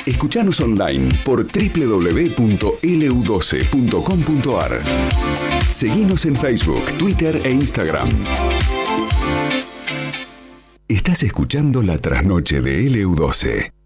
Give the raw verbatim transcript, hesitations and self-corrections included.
Escuchanos online por doble u doble u doble u punto ele u doce punto com punto ar. Seguinos en Facebook, Twitter e Instagram. Estás escuchando La Trasnoche de ele u doce.